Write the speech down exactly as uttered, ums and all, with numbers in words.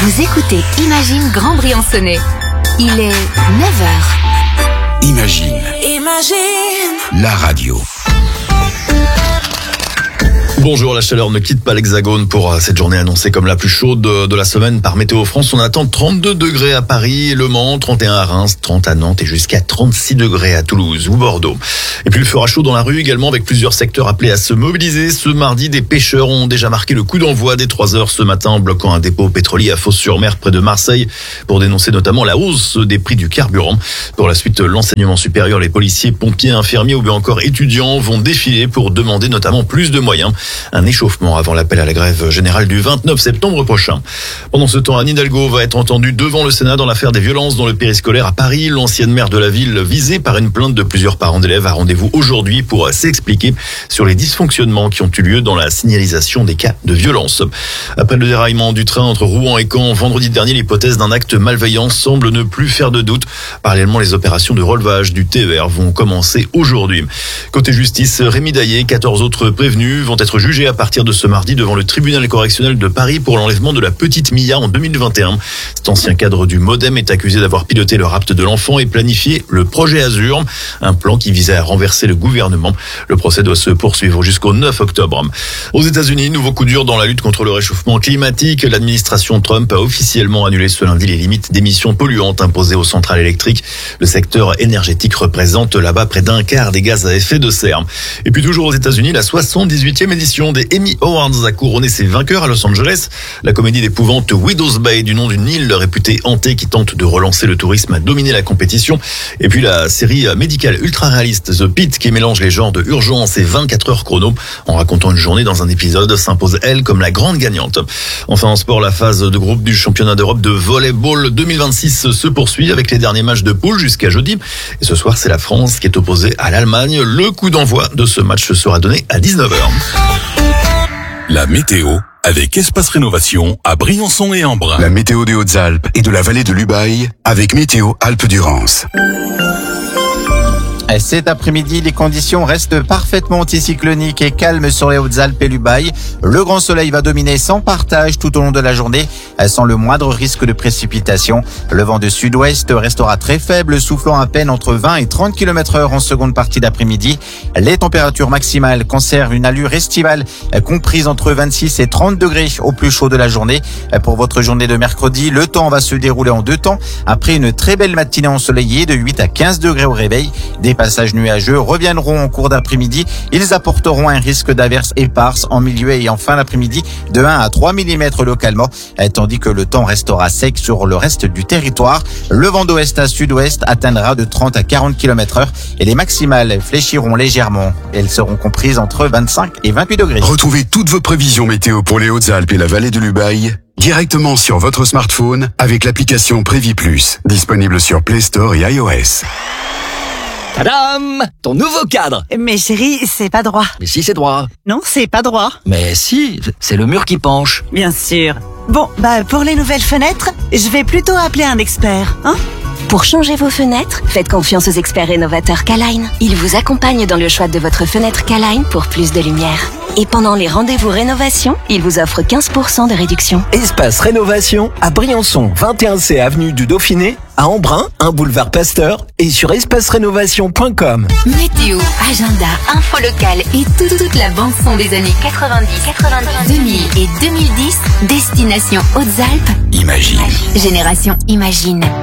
Vous écoutez Imagine Grand Briançonnais. Il est neuf heures. Imagine. Imagine. La radio. Bonjour, la chaleur ne quitte pas l'Hexagone pour cette journée annoncée comme la plus chaude de la semaine par Météo France. On attend trente-deux degrés à Paris, Le Mans, trente et un à Reims, trente à Nantes et jusqu'à trente-six degrés à Toulouse ou Bordeaux. Et puis il fera chaud dans la rue également avec plusieurs secteurs appelés à se mobiliser. Ce mardi, des pêcheurs ont déjà marqué le coup d'envoi dès trois heures ce matin en bloquant un dépôt pétrolier à Fos-sur-Mer près de Marseille pour dénoncer notamment la hausse des prix du carburant. Pour la suite, l'enseignement supérieur, les policiers, pompiers, infirmiers ou bien encore étudiants vont défiler pour demander notamment plus de moyens. Un échauffement avant l'appel à la grève générale du vingt-neuf septembre prochain. Pendant ce temps, Anne Hidalgo va être entendue devant le Sénat dans l'affaire des violences dans le périscolaire à Paris. L'ancienne maire de la ville, visée par une plainte de plusieurs parents d'élèves, a rendez-vous aujourd'hui pour s'expliquer sur les dysfonctionnements qui ont eu lieu dans la signalisation des cas de violence. Après le déraillement du train entre Rouen et Caen vendredi dernier, l'hypothèse d'un acte malveillant semble ne plus faire de doute. Parallèlement, les opérations de relevage du T E R vont commencer aujourd'hui. Côté justice, Rémi Daillé, quatorze autres prévenus vont être jugé à partir de ce mardi devant le tribunal correctionnel de Paris pour l'enlèvement de la petite Mia en deux mille vingt et un. Cet ancien cadre du Modem est accusé d'avoir piloté le rapt de l'enfant et planifié le projet Azur, un plan qui visait à renverser le gouvernement. Le procès doit se poursuivre jusqu'au neuf octobre. Aux États-Unis, nouveau coup dur dans la lutte contre le réchauffement climatique. L'administration Trump a officiellement annulé ce lundi les limites d'émissions polluantes imposées aux centrales électriques. Le secteur énergétique représente là-bas près d'un quart des gaz à effet de serre. Et puis toujours aux États-Unis, la soixante-dix-huitième édition des Emmy Awards a couronné ses vainqueurs à Los Angeles. La comédie d'épouvante Widow's Bay, du nom d'une île réputée hantée qui tente de relancer le tourisme, a dominé la compétition. Et puis la série médicale ultra réaliste The Pitt, qui mélange les genres de Urgence et vingt-quatre heures chrono en racontant une journée dans un épisode, s'impose elle comme la grande gagnante. Enfin en sport, la phase de groupe du championnat d'Europe de volleyball deux mille vingt-six se poursuit avec les derniers matchs de poule jusqu'à jeudi. Et ce soir, c'est la France qui est opposée à l'Allemagne. Le coup d'envoi de ce match sera donné à dix-neuf heures. La météo avec Espace Rénovation à Briançon et Embrun. La météo des Hautes-Alpes et de la vallée de l'Ubaye avec Météo Alpes-Durance. Cet après-midi, les conditions restent parfaitement anticycloniques et calmes sur les Hautes-Alpes et l'Ubaye. Le grand soleil va dominer sans partage tout au long de la journée, sans le moindre risque de précipitation. Le vent de sud-ouest restera très faible, soufflant à peine entre vingt et trente kilomètres heure en seconde partie d'après-midi. Les températures maximales conservent une allure estivale, comprise entre vingt-six et trente degrés au plus chaud de la journée. Pour votre journée de mercredi, le temps va se dérouler en deux temps. Après une très belle matinée ensoleillée de huit à quinze degrés au réveil, des passages nuageux reviendront en cours d'après-midi. Ils apporteront un risque d'averses éparses en milieu et en fin d'après-midi de un à trois millimètres localement, tandis que le temps restera sec sur le reste du territoire. Le vent d'ouest à sud-ouest atteindra de trente à quarante kilomètres heure et les maximales fléchiront légèrement. Elles seront comprises entre vingt-cinq et vingt-huit degrés. Retrouvez toutes vos prévisions météo pour les Hautes-Alpes et la vallée de l'Ubaye directement sur votre smartphone avec l'application Prévi Plus, disponible sur Play Store et iOS. Tadam! Ton nouveau cadre! Mais chérie, c'est pas droit. Mais si, c'est droit. Non, c'est pas droit. Mais si, c'est le mur qui penche. Bien sûr. Bon, bah pour les nouvelles fenêtres, je vais plutôt appeler un expert, hein? Pour changer vos fenêtres, faites confiance aux experts rénovateurs K-Line. Ils vous accompagnent dans le choix de votre fenêtre K-Line pour plus de lumière. Et pendant les rendez-vous rénovation, ils vous offrent quinze pour cent de réduction. Espace Rénovation à Briançon, vingt et un C avenue du Dauphiné, à Embrun, un boulevard Pasteur et sur espace rénovation point com. Météo, agenda, info locale et toute, toute la bande-son des années quatre-vingt-dix, quatre-vingt-dix, deux mille et deux mille dix, destination Hautes-Alpes. Imagine. Génération Imagine.